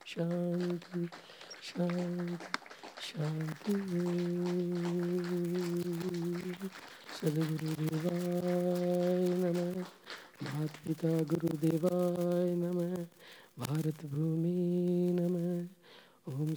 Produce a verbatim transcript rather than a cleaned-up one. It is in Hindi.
शांति शांति शांति। सद्गुरुदेवाय नमः। माता पिता गुरुदेवाय नमः। भारत भूमि नमः। ओम